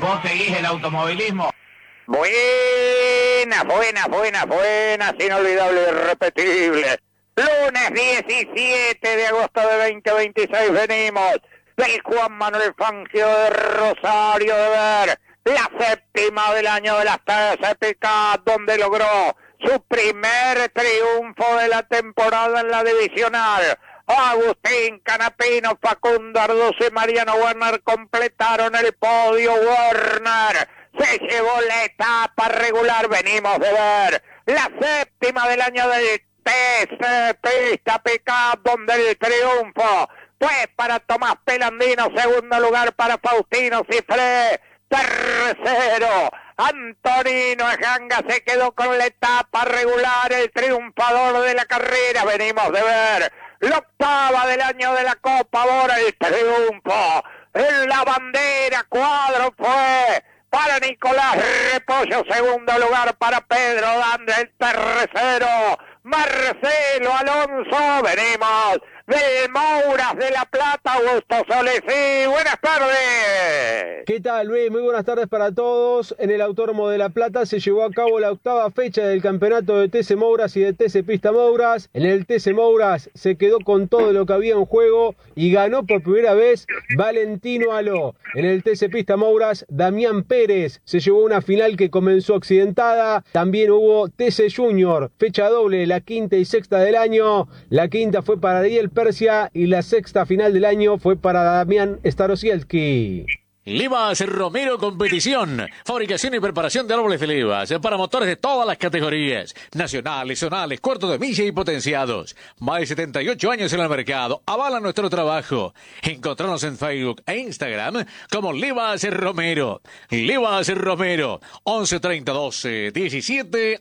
¿Vos seguís el automovilismo? Buenas, inolvidable y irrepetible. Lunes 17 de agosto de 2026 venimos del Juan Manuel Fangio de Rosario de ver la séptima del año de las TC donde logró su primer triunfo de la temporada en la divisional. Agustín Canapino, Facundo Arduzo y Mariano Werner completaron el podio. Werner se llevó la etapa regular. Venimos de ver la séptima del año del TC Pista Pickup, donde el triunfo fue para Tomás Pelandino, segundo lugar para Faustino Cifré, tercero Antonino Ejanga se quedó con la etapa regular, el triunfador de la carrera. Venimos de ver la octava del año de la Copa Bora, el triunfo en la bandera cuadro fue para Nicolás Repollo, segundo lugar para Pedro Dande, el tercero Marcelo Alonso. Venimos del Mouras de La Plata, Augusto Solesí. Buenas tardes. ¿Qué tal, Luis? Muy buenas tardes para todos. En el Autódromo de La Plata se llevó a cabo la octava fecha del campeonato de TC Mouras y de TC Pista Mouras. En el TC Mouras se quedó con todo lo que había en juego y ganó por primera vez Valentino Aló. En el TC Pista Mouras, Damián Pérez se llevó una final que comenzó accidentada. También hubo TC Junior, fecha doble, la quinta y sexta del año. La quinta fue para Ariel Persia y la sexta final del año fue para Damián Starosielski. Livas Romero Competición, fabricación y preparación de árboles de levas para motores de todas las categorías, nacionales, zonales, cuartos de milla y potenciados. Más de 78 años en el mercado, avalan nuestro trabajo. Encontrarnos en Facebook e Instagram como Livas Romero. Livas Romero, 11 30 12 17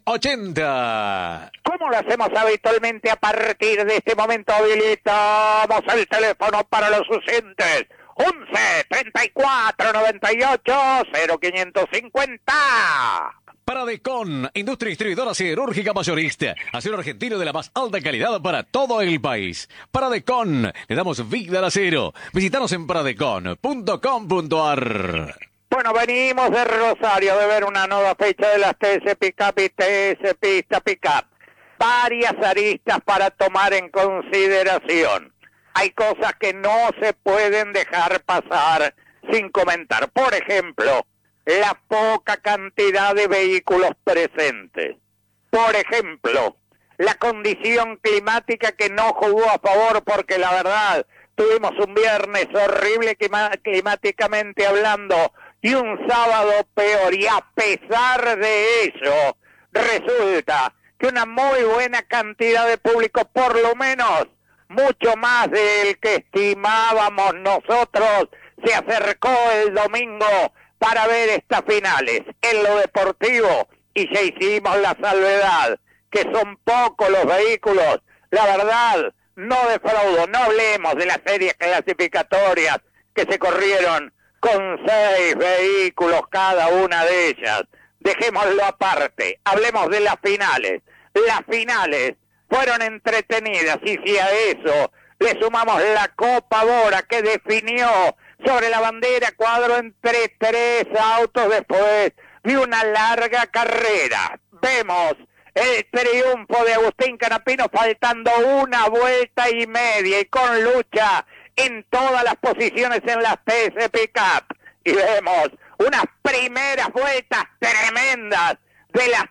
80. Como lo hacemos habitualmente, a partir de este momento habilitamos el teléfono para los ausentes. 11 34 98 0550. Paradecon, industria distribuidora siderúrgica mayorista. Acero argentino de la más alta calidad para todo el país. Paradecon, le damos vida al acero. Visítanos en paradecon.com.ar. Bueno, venimos de Rosario de ver una nueva fecha de las TC Pickup y TC Pista Pickup. Varias aristas para tomar en consideración. Hay cosas que no se pueden dejar pasar sin comentar. Por ejemplo, la poca cantidad de vehículos presentes. Por ejemplo, la condición climática que no jugó a favor, porque la verdad tuvimos un viernes horrible climáticamente hablando y un sábado peor. Y a pesar de eso, resulta que una muy buena cantidad de público, por lo menos mucho más del que estimábamos nosotros, se acercó el domingo para ver estas finales. En lo deportivo, y ya hicimos la salvedad, que son pocos los vehículos, la verdad, no defraudo, no hablemos de las series clasificatorias que se corrieron con 6 vehículos cada una de ellas. Dejémoslo aparte, hablemos de las finales. Las finales fueron entretenidas y si a eso le sumamos la Copa Bora que definió sobre la bandera cuadro entre 3 autos después de una larga carrera. Vemos el triunfo de Agustín Canapino faltando una vuelta y media y con lucha en todas las posiciones en las TC Pickup. Y vemos unas primeras vueltas tremendas de las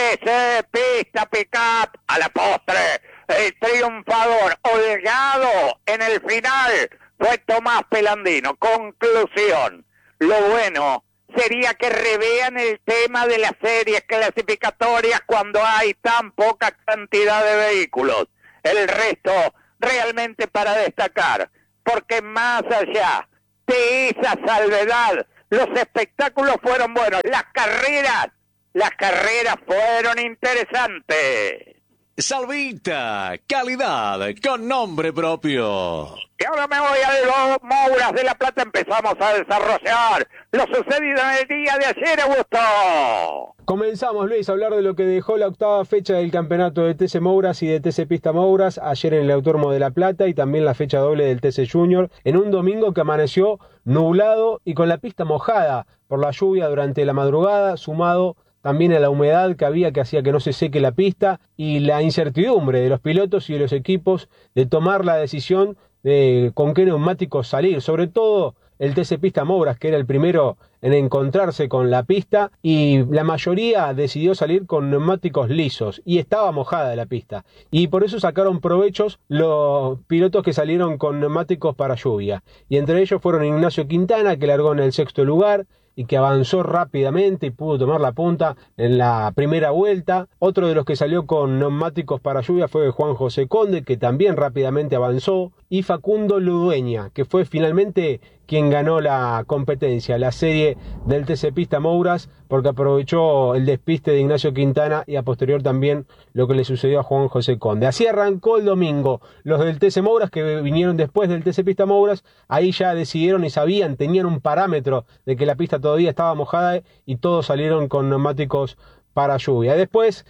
TC Pista Pickup. A la postre, el triunfador holgado en el final fue Tomás Pelandino. Conclusión, lo bueno sería que revean el tema de las series clasificatorias cuando hay tan poca cantidad de vehículos. El resto realmente para destacar, porque más allá de esa salvedad, los espectáculos fueron buenos. Las carreras fueron interesantes. Salvita, calidad con nombre propio. Y ahora me voy a los Mouras de La Plata. Empezamos a desarrollar lo sucedido en el día de ayer, Augusto. Comenzamos, Luis, a hablar de lo que dejó la octava fecha del campeonato de TC Mouras y de TC Pista Mouras ayer en el Autódromo de La Plata y también la fecha doble del TC Junior en un domingo que amaneció nublado y con la pista mojada por la lluvia durante la madrugada, sumado también a la humedad que había, que hacía que no se seque la pista, y la incertidumbre de los pilotos y de los equipos de tomar la decisión de con qué neumáticos salir, sobre todo el TC Pista Mouras, que era el primero en encontrarse con la pista, y la mayoría decidió salir con neumáticos lisos, y estaba mojada la pista, y por eso sacaron provechos los pilotos que salieron con neumáticos para lluvia, y entre ellos fueron Ignacio Quintana, que largó en el sexto lugar, y que avanzó rápidamente y pudo tomar la punta en la primera vuelta. Otro de los que salió con neumáticos para lluvia fue Juan José Conde, que también rápidamente avanzó, y Facundo Ludueña, que fue finalmente quien ganó la competencia, la serie del TC Pista Mouras, porque aprovechó el despiste de Ignacio Quintana y a posterior también lo que le sucedió a Juan José Conde. Así arrancó el domingo. Los del TC Mouras, que vinieron después del TC Pista Mouras, ahí ya decidieron y sabían, tenían un parámetro de que la pista todavía estaba mojada y todos salieron con neumáticos para lluvia. Después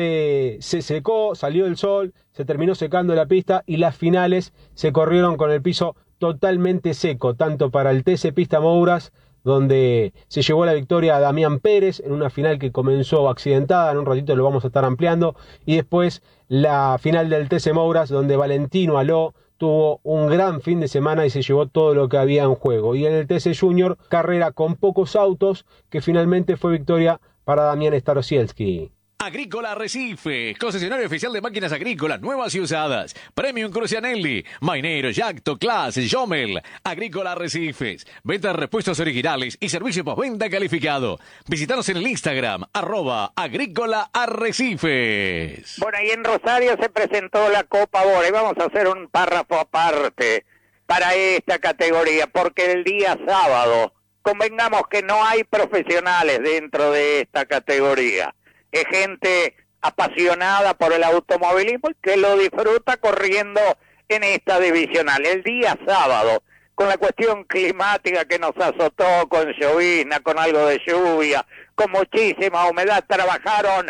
se secó, salió el sol, se terminó secando la pista y las finales se corrieron con el piso totalmente seco, tanto para el TC Pista Mouras, donde se llevó la victoria a Damián Pérez en una final que comenzó accidentada, en un ratito lo vamos a estar ampliando, y después la final del TC Mouras, donde Valentino Aló tuvo un gran fin de semana y se llevó todo lo que había en juego. Y en el TC Junior, carrera con pocos autos, que finalmente fue victoria para Damián Starosielski. Agrícola Arrecife, concesionario oficial de máquinas agrícolas nuevas y usadas. Premium Crucianelli, Mainero, Yacto, Class, Jomel. Agrícola Arrecifes, venta de repuestos originales y servicio postventa calificado. Visítanos en el Instagram, @Agrícola Arrecifes. Bueno, y en Rosario se presentó la Copa Bora y vamos a hacer un párrafo aparte para esta categoría, porque el día sábado, convengamos que no hay profesionales dentro de esta categoría. Es gente apasionada por el automovilismo y que lo disfruta corriendo en esta divisional. El día sábado, con la cuestión climática que nos azotó, con llovizna, con algo de lluvia, con muchísima humedad, trabajaron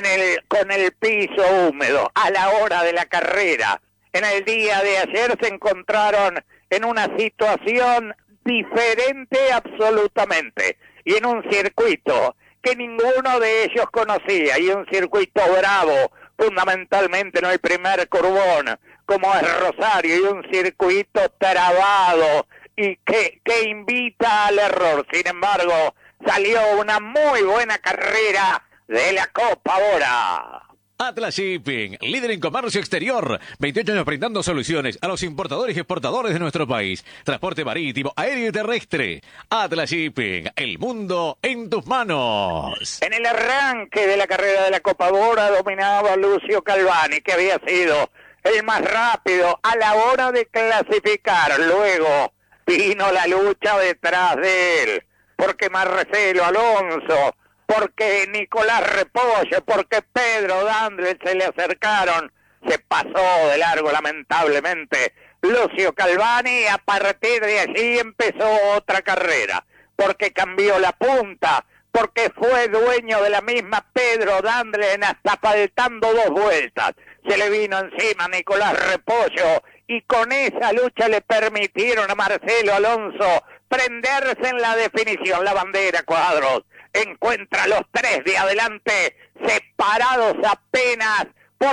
con el piso húmedo a la hora de la carrera. En el día de ayer se encontraron en una situación diferente absolutamente y en un circuito que ninguno de ellos conocía, y un circuito bravo, fundamentalmente en el primer curbón, como es Rosario, y un circuito trabado, y que invita al error. Sin embargo, salió una muy buena carrera de la Copa Bora. Atlas Shipping, líder en comercio exterior, 28 años brindando soluciones a los importadores y exportadores de nuestro país. Transporte marítimo, aéreo y terrestre. Atlas Shipping, el mundo en tus manos. En el arranque de la carrera de la Copa Bora dominaba Lucio Calvani, que había sido el más rápido a la hora de clasificar. Luego vino la lucha detrás de él, porque Marcelo Alonso, porque Nicolás Repollo, porque Pedro Dandre se le acercaron, se pasó de largo lamentablemente Lucio Calvani. A partir de allí empezó otra carrera, porque cambió la punta, porque fue dueño de la misma Pedro Dandre hasta faltando 2 vueltas. Se le vino encima a Nicolás Repollo y con esa lucha le permitieron a Marcelo Alonso prenderse en la definición. La bandera, Cuadros, encuentra a los 3 de adelante separados apenas por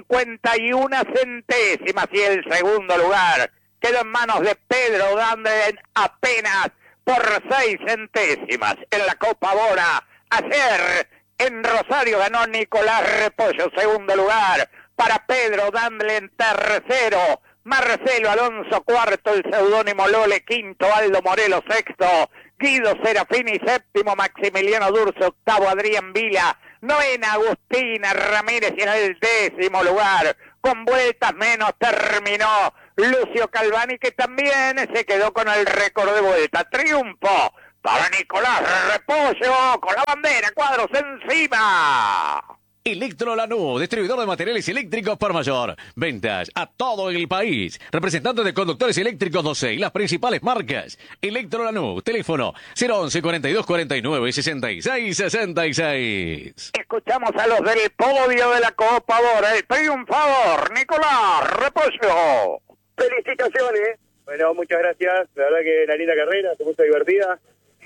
51 centésimas y el segundo lugar quedó en manos de Pedro Dandre apenas por 6 centésimas. En la Copa Bora ayer en Rosario ganó Nicolás Repollo, segundo lugar para Pedro Dandre, en tercero Marcelo Alonso, cuarto el seudónimo Lole, quinto Aldo Morelos, sexto Guido Serafini, séptimo Maximiliano Durso, octavo Adrián Vila, novena Agustina Ramírez y en el 10º lugar, con vueltas menos, terminó Lucio Calvani, que también se quedó con el récord de vuelta. Triunfo para Nicolás Repollo, con la bandera, Cuadros encima. Electro Lanús, distribuidor de materiales eléctricos por mayor. Ventas a todo el país. Representante de conductores eléctricos 12 y las principales marcas. Electro Lanús, teléfono 011 42 49 66 66. Escuchamos a los del podio de la Copa Bora. El triunfador, Nicolás Repollo. Felicitaciones. Bueno, muchas gracias. La verdad que una linda carrera, se puso divertida.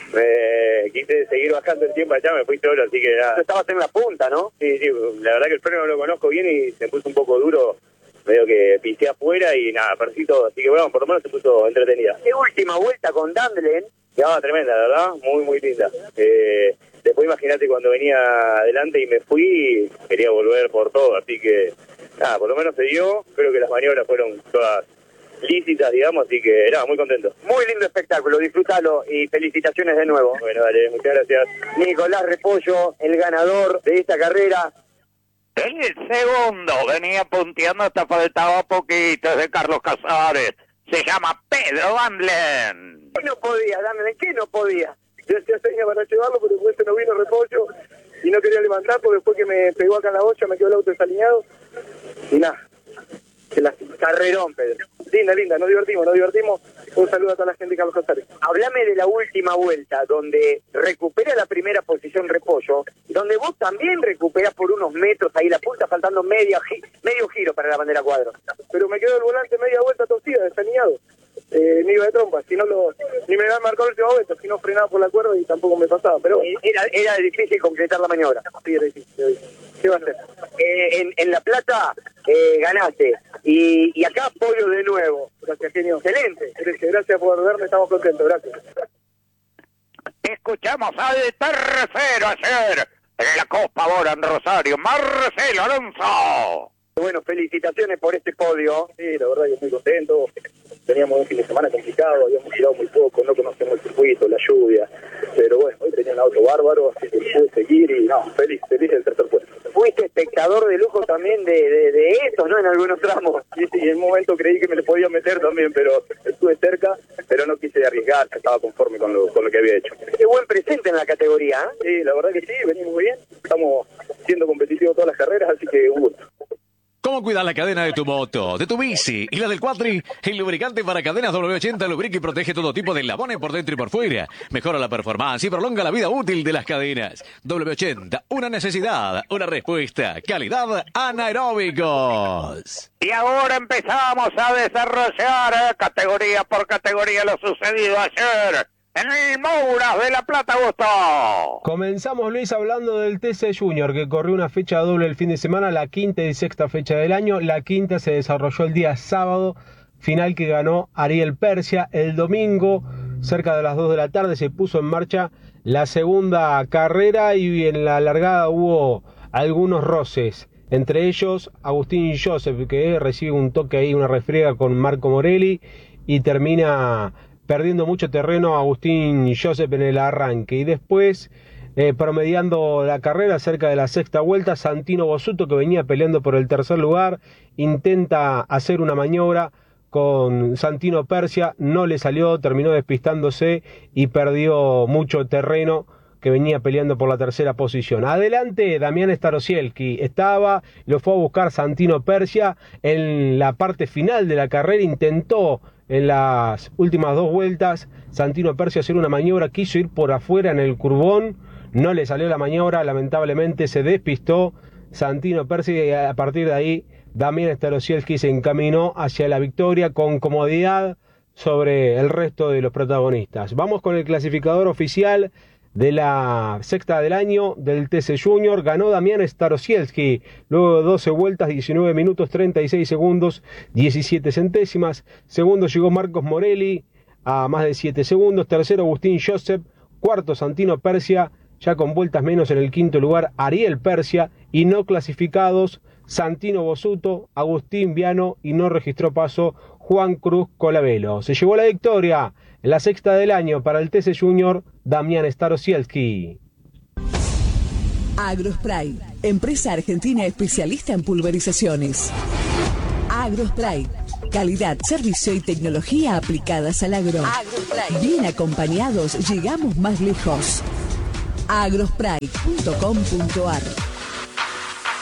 Quise seguir bajando el tiempo allá, me fui solo, así que nada. Estabas en la punta, ¿no? Sí, la verdad que el freno no lo conozco bien y se puso un poco duro, medio que pisé afuera y nada, perdí todo, así que bueno, por lo menos se puso entretenida. Qué última vuelta con Dandelen. Quedaba tremenda, la verdad, muy, muy linda. Después imagínate cuando venía adelante y me fui, quería volver por todo, así que nada, por lo menos se dio, creo que las maniobras fueron todas lícitas, digamos, así que era muy contento. Muy lindo espectáculo, disfrútalo y felicitaciones de nuevo. Bueno, dale, muchas gracias. Nicolás Repollo, el ganador de esta carrera. El segundo venía punteando hasta faltaba poquito, es de Carlos Casares. Se llama Pedro Dandelen. ¿Qué no podía, Dandelen? ¿Qué no podía? Yo hacía señas para llevarlo, pero después no vino Repollo y no quería levantar porque después que me pegó acá en la bocha me quedó el auto desalineado y nada. Carrerón, Pedro. Linda, nos divertimos. Un saludo a toda la gente de Carlos Casares. Hablame de la última vuelta, donde recupera la primera posición Repollo, donde vos también recuperás por unos metros ahí la punta, faltando medio giro para la bandera cuadro. Pero me quedó el volante media vuelta torcida, desalineado. Me iba de trompa, si no ni me había marcado el último vuelta, si no frenaba por la cuerda y tampoco me pasaba, pero era difícil concretar la maniobra. Sí, era difícil. ¿Qué va a hacer? En La Plata ganaste y acá podio de nuevo. Gracias, genio. Excelente. Gracias por verme, estamos contentos, gracias. Escuchamos al tercero ayer en la Copa Bora en Rosario, Marcelo Alonso. Bueno, felicitaciones por este podio. Sí, la verdad que muy contento. Teníamos un fin de semana complicado, habíamos girado muy poco, no conocemos el circuito, la lluvia. Pero bueno, hoy tenía un auto bárbaro, así que pude seguir y no, feliz del tercer puesto. Fuiste espectador de lujo también de estos, ¿no? En algunos tramos. Sí, en un momento creí que me le podía meter también, pero estuve cerca, pero no quise arriesgar, estaba conforme con lo que había hecho. Qué buen presente en la categoría, ¿eh? Sí, la verdad que sí, venimos muy bien, estamos siendo competitivos todas las carreras, así que un gusto. ¿Cómo cuidar la cadena de tu moto, de tu bici y la del cuatri? El lubricante para cadenas W80 lubrica y protege todo tipo de eslabones por dentro y por fuera. Mejora la performance y prolonga la vida útil de las cadenas. W80, una necesidad, una respuesta. Calidad anaeróbicos. Y ahora empezamos a desarrollar categoría por categoría lo sucedido ayer en el Mouras de La Plata, Augusto. Comenzamos, Luis, hablando del TC Junior, que corrió una fecha doble el fin de semana, la quinta y sexta fecha del año. La quinta se desarrolló el día sábado, final que ganó Ariel Persia. El domingo, cerca de las 2 de la tarde, se puso en marcha la segunda carrera y en la largada hubo algunos roces. Entre ellos, Agustín Joseph, que recibe un toque ahí, una refriega con Marco Morelli y termina perdiendo mucho terreno Agustín Joseph en el arranque. Y después, promediando la carrera cerca de la sexta vuelta, Santino Bossuto, que venía peleando por el tercer lugar, intenta hacer una maniobra con Santino Persia, no le salió, terminó despistándose y perdió mucho terreno, que venía peleando por la tercera posición. Adelante, Damián Starosielski lo fue a buscar Santino Persia en la parte final de la carrera, intentó en las últimas 2 vueltas Santino Persia hacer una maniobra, quiso ir por afuera en el curbón, no le salió la maniobra, lamentablemente se despistó Santino Persia y a partir de ahí Damián Starosielski se encaminó hacia la victoria con comodidad sobre el resto de los protagonistas. Vamos con el clasificador oficial de la sexta del año del TC Junior. Ganó Damián Starosielski luego de 12 vueltas, 19 minutos 36 segundos 17 centésimas. Segundo llegó Marcos Morelli a más de 7 segundos. Tercero Agustín Joseph. Cuarto Santino Persia, ya con vueltas menos en el quinto lugar Ariel Persia. Y no clasificados Santino Bossuto, Agustín Viano y no registró paso Juan Cruz Colavelo. Se llevó la victoria en la sexta del año para el TC Junior, Damián Starosielski. Agrospray, empresa argentina especialista en pulverizaciones. Agrospray, calidad, servicio y tecnología aplicadas al agro. Agrospray. Bien acompañados, llegamos más lejos. agrospray.com.ar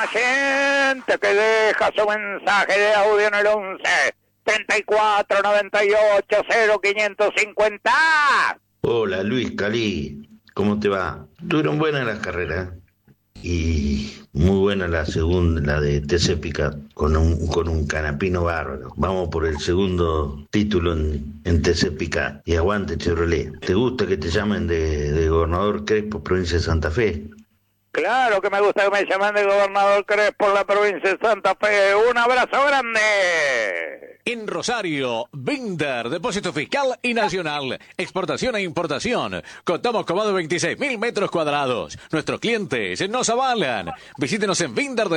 oyente que deja su mensaje de audio en el 11 34 98 0550. Hola Luis Calí, ¿cómo te va? Tuvieron buenas las carreras y muy buena la segunda, la de TC Pickup, con un canapino bárbaro. Vamos por el segundo título en TC Pickup y aguante Chevrolet. ¿Te gusta que te llamen de Gobernador Crespo, provincia de Santa Fe? Claro que me gusta que me llamen de Gobernador Crespo por la provincia de Santa Fe. Un abrazo grande. En Rosario, Binder, depósito fiscal y nacional, exportación e importación. Contamos con más de 26.000 metros cuadrados. Nuestros clientes nos avalan. Visítenos en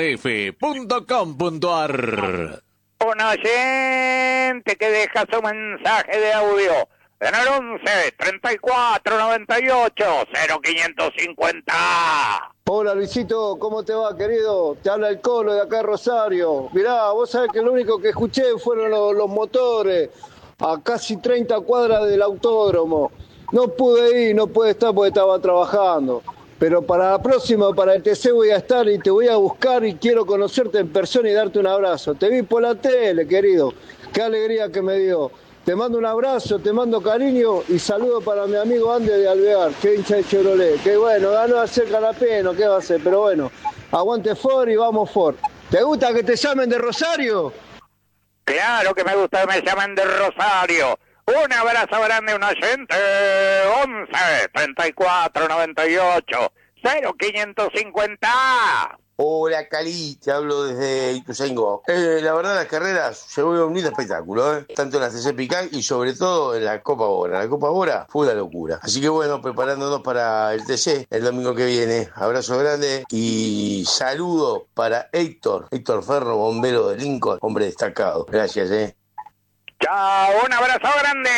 binderdf.com.ar. Un oyente que deja su mensaje de audio en el 11 34 98 0550. Hola Luisito, ¿cómo te va, querido? Te habla el Colo de acá de Rosario. Mirá, vos sabés que lo único que escuché fueron los motores a casi 30 cuadras del autódromo. No pude ir, no pude estar porque estaba trabajando. Pero para la próxima, para el TC voy a estar y te voy a buscar y quiero conocerte en persona y darte un abrazo. Te vi por la tele, querido. Qué alegría que me dio. Te mando un abrazo, te mando cariño y saludo para mi amigo Andy de Alvear, que hincha de Chevrolet. Que bueno, ganó a hacer canapeno, ¿qué va a hacer? Pero bueno, aguante Ford y vamos Ford. ¿Te gusta que te llamen de Rosario? Claro que me gusta que me llamen de Rosario. Un abrazo grande, un oyente. 11 34 98 0550. Hola Cali, te hablo desde Ituzaingó. La verdad las carreras se vuelve un lindo espectáculo, tanto en la TC Pickup y sobre todo en la Copa Bora. La Copa Bora fue una locura. Así que bueno, preparándonos para el TC el domingo que viene. Abrazo grande y saludo para Héctor Ferro, bombero de Lincoln, hombre destacado. Gracias, Chao, un abrazo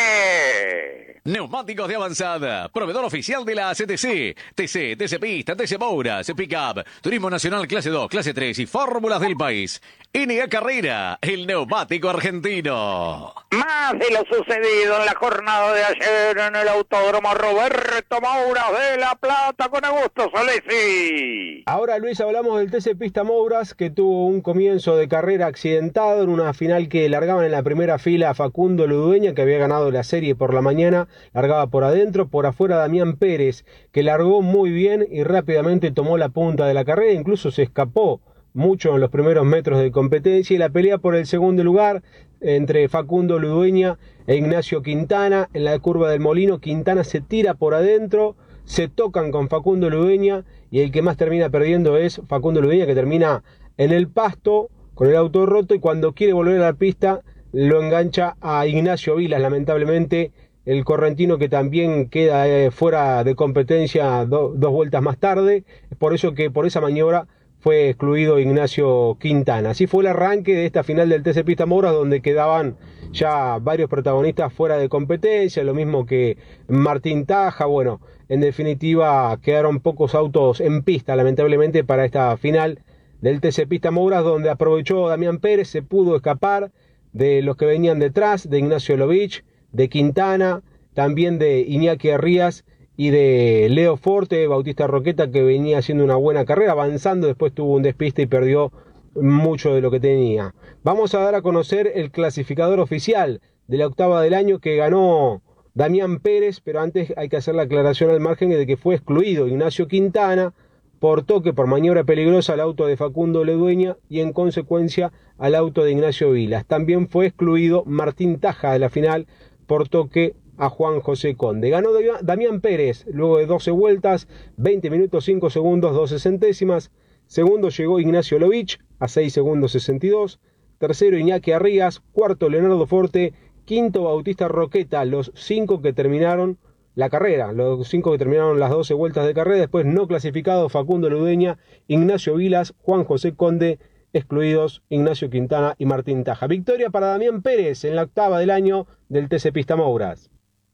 grande. Neumáticos de avanzada, proveedor oficial de la CTC, TC Pista, TC Mouras, Pickup, Turismo Nacional Clase 2, Clase 3 y Fórmulas del país. NA Carrera, el neumático argentino. Más de lo sucedido en la jornada de ayer en el Autódromo Roberto Mouras de La Plata con Augusto Solesi. Ahora, Luis, hablamos del TC Pista Mouras, que tuvo un comienzo de carrera accidentado en una final que largaban en la primera fila a Facundo Ludueña, que había ganado la serie por la mañana. Largaba por adentro, por afuera Damián Pérez, que largó muy bien y rápidamente tomó la punta de la carrera, incluso se escapó mucho en los primeros metros de competencia, y la pelea por el segundo lugar entre Facundo Ludueña e Ignacio Quintana. En la curva del Molino, Quintana se tira por adentro, se tocan con Facundo Ludueña y el que más termina perdiendo es Facundo Ludueña, que termina en el pasto con el auto roto, y cuando quiere volver a la pista lo engancha a Ignacio Vilas, lamentablemente el correntino, que también queda fuera de competencia dos vueltas más tarde. Es por eso que por esa maniobra fue excluido Ignacio Quintana. Así fue el arranque de esta final del TC Pista Mouras, donde quedaban ya varios protagonistas fuera de competencia, lo mismo que Martín Taja. Bueno, en definitiva quedaron pocos autos en pista, lamentablemente, para esta final del TC Pista Mouras, donde aprovechó Damián Pérez, se pudo escapar de los que venían detrás, de Ignacio Lovich, de Quintana, también de Iñaki Arrías y de Leo Forte, Bautista Roqueta, que venía haciendo una buena carrera, avanzando, después tuvo un despiste y perdió mucho de lo que tenía. Vamos a dar a conocer el clasificador oficial de la octava del año, que ganó Damián Pérez, pero antes hay que hacer la aclaración al margen de que fue excluido Ignacio Quintana por toque, por maniobra peligrosa al auto de Facundo Ludueña y en consecuencia al auto de Ignacio Vilas. También fue excluido Martín Taja de la final por toque a Juan José Conde. Ganó Damián Pérez luego de 12 vueltas, 20 minutos 5 segundos 12 centésimas. Segundo llegó Ignacio Lovich a 6 segundos 62. Tercero Iñaki Arrías. Cuarto Leonardo Forte. Quinto Bautista Roqueta. Los 5 que terminaron la carrera, los 5 que terminaron las 12 vueltas de carrera. Después no clasificados Facundo Ludueña, Ignacio Vilas, Juan José Conde. Excluidos Ignacio Quintana y Martín Taja. Victoria para Damián Pérez en la octava del año del TC Pista Mouras.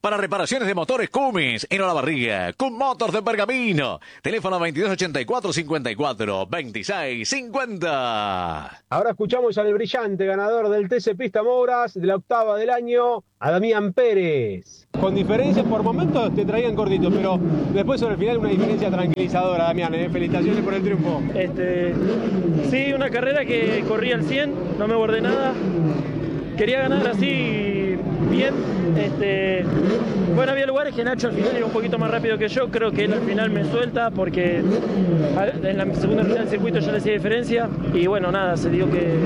Para reparaciones de motores Cummins en Olavarría, Cum Motors de Pergamino. Teléfono 2284-54-2650. Ahora escuchamos al brillante ganador del TC Pista Mouras de la octava del año, a Damián Pérez. Con diferencias por momentos te traían cortitos, pero después sobre el final una diferencia tranquilizadora, Damián. Felicitaciones por el triunfo. Sí, una carrera que corrí al 100, no me bordé nada. Quería ganar así bien. Bueno, había lugares que Nacho al final iba un poquito más rápido que yo. Creo que él al final me suelta porque en la segunda mitad del circuito ya le hacía diferencia. Y bueno, nada, se dio que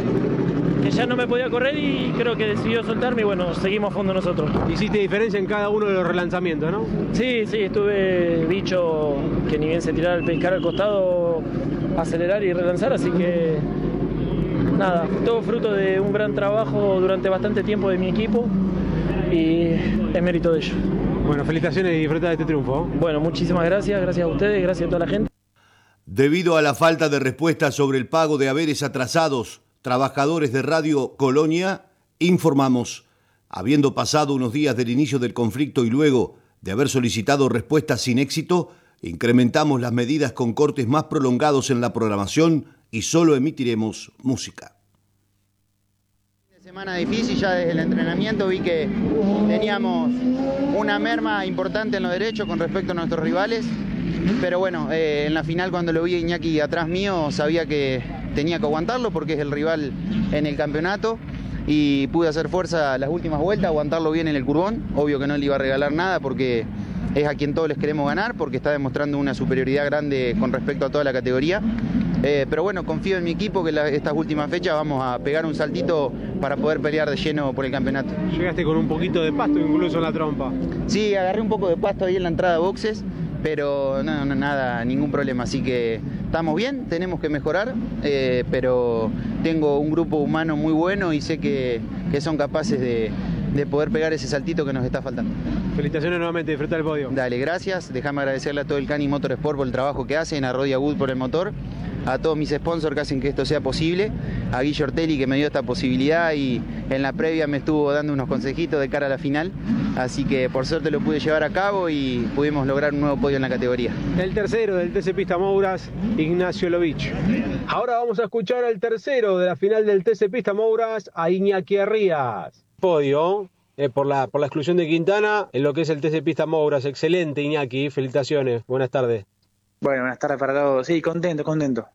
ya no me podía correr y creo que decidió soltarme y bueno, seguimos a fondo nosotros. Hiciste diferencia en cada uno de los relanzamientos, ¿no? Sí, estuve dicho que ni bien se tirara el pescar al costado, acelerar y relanzar, así que nada, todo fruto de un gran trabajo durante bastante tiempo de mi equipo y es mérito de ellos. Bueno, felicitaciones y disfruta de este triunfo. Bueno, muchísimas gracias a ustedes, gracias a toda la gente. Debido a la falta de respuesta sobre el pago de haberes atrasados, trabajadores de Radio Colonia, informamos, habiendo pasado unos días del inicio del conflicto y luego de haber solicitado respuestas sin éxito, incrementamos las medidas con cortes más prolongados en la programación y solo emitiremos música. Semana difícil, ya desde el entrenamiento vi que teníamos una merma importante en los derechos con respecto a nuestros rivales, pero bueno, en la final cuando lo vi a Iñaki atrás mío sabía que tenía que aguantarlo porque es el rival en el campeonato y pude hacer fuerza las últimas vueltas, aguantarlo bien en el curbón. Obvio que no le iba a regalar nada porque es a quien todos les queremos ganar, porque está demostrando una superioridad grande con respecto a toda la categoría. Pero bueno, confío en mi equipo que estas últimas fechas vamos a pegar un saltito para poder pelear de lleno por el campeonato. Llegaste con un poquito de pasto incluso en la trompa. Sí, agarré un poco de pasto ahí en la entrada de boxes, pero nada, ningún problema. Así que estamos bien, tenemos que mejorar, pero tengo un grupo humano muy bueno y sé que son capaces de poder pegar ese saltito que nos está faltando. Felicitaciones nuevamente, disfruta el podio. Dale, gracias. Déjame agradecerle a todo el Cani Motorsport por el trabajo que hacen, a Rodia Wood por el motor, a todos mis sponsors que hacen que esto sea posible, a Guillo Ortelli que me dio esta posibilidad y en la previa me estuvo dando unos consejitos de cara a la final, así que por suerte lo pude llevar a cabo y pudimos lograr un nuevo podio en la categoría. El tercero del TC Pista Mouras, Ignacio Lovich. Ahora vamos a escuchar al tercero de la final del TC Pista Mouras, a Iñaki Arrías. Podio por la exclusión de Quintana en lo que es el TC Pista Mouras. Excelente, Iñaki, felicitaciones, buenas tardes. Bueno, buenas tardes para todos. Sí, contento.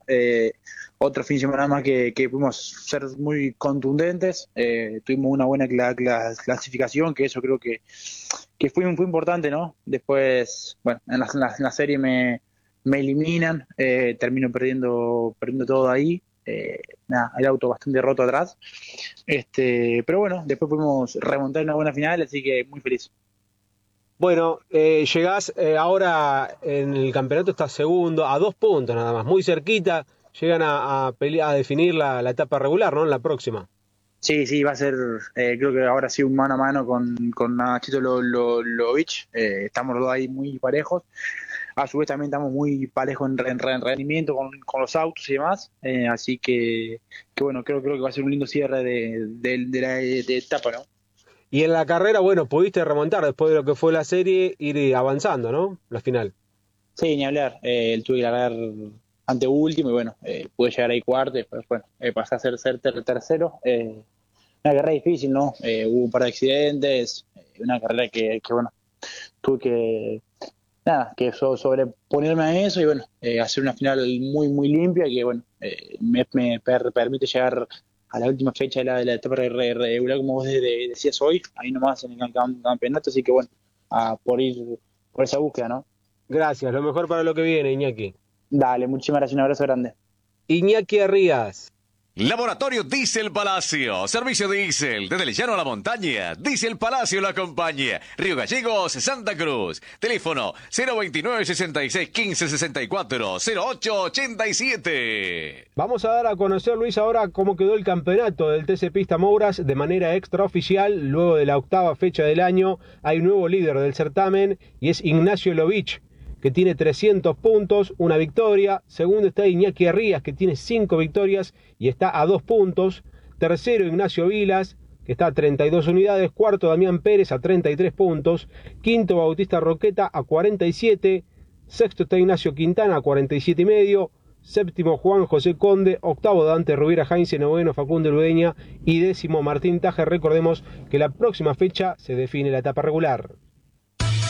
Otro fin de semana más que pudimos ser muy contundentes. Tuvimos una buena clasificación, que eso creo que fue importante, ¿no? Después, bueno, en la serie me eliminan, termino perdiendo todo ahí. El auto bastante roto atrás. Pero bueno, después pudimos remontar una buena final, así que muy feliz. Bueno, llegás ahora en el campeonato, estás segundo, a 2 puntos nada más, muy cerquita, llegan a definir la etapa regular, ¿no? En la próxima. Sí, va a ser, creo que ahora sí un mano a mano con Nachito Lovich, estamos los dos ahí muy parejos, a su vez también estamos muy parejos en rendimiento con los autos y demás, así que bueno, creo que va a ser un lindo cierre de etapa, ¿no? Y en la carrera, bueno, pudiste remontar después de lo que fue la serie, ir avanzando, ¿no? La final. Sí, ni hablar. Tuve que largar ante último y bueno, pude llegar ahí cuarto, después bueno, pasé a ser tercero. Una carrera difícil, ¿no? Hubo un par de accidentes, una carrera que bueno, tuve que sobreponerme a eso y bueno, hacer una final muy, muy limpia que bueno, me permite llegar a la última fecha de la etapa regular, como vos decías hoy, ahí nomás en el campeonato, así que bueno, por ir por esa búsqueda, ¿no? Gracias, lo mejor para lo que viene, Iñaki. Dale, muchísimas gracias, un abrazo grande. Iñaki Arrías. Laboratorio Diesel Palacio, servicio diésel, desde el llano a la montaña, Diesel Palacio lo acompaña, Río Gallegos, Santa Cruz, teléfono 029-66-1564-0887. Vamos a dar a conocer, Luis, ahora cómo quedó el campeonato del TC Pista Mouras de manera extraoficial. Luego de la octava fecha del año, hay un nuevo líder del certamen y es Ignacio Lovich, que tiene 300 puntos, una victoria. Segundo está Iñaki Arrías, que tiene 5 victorias y está a 2 puntos. Tercero, Ignacio Vilas, que está a 32 unidades. Cuarto, Damián Pérez a 33 puntos. Quinto, Bautista Roqueta a 47. Sexto está Ignacio Quintana a 47 y medio. Séptimo, Juan José Conde. Octavo, Dante Rubiera Heinze. Noveno, Facundo Ludeña. Y décimo, Martín Tajer. Recordemos que la próxima fecha se define la etapa regular.